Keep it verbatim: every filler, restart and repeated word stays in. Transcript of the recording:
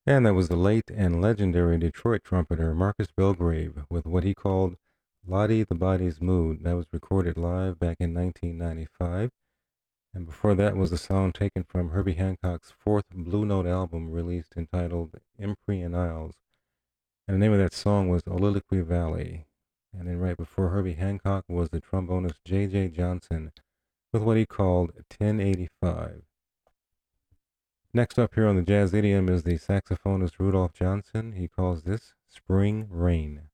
And that was the late and legendary Detroit trumpeter Marcus Belgrave with what he called Lottie the Body's Mood. That was recorded live back in nineteen ninety-five. And before that was a song taken from Herbie Hancock's fourth Blue Note album released entitled Imprian Isles. And the name of that song was Oliloquy Valley. And then right before Herbie Hancock was the trombonist J J Johnson with what he called ten eighty-five. Next up here on the Jazz Idiom is the saxophonist Rudolph Johnson. He calls this Spring Rain.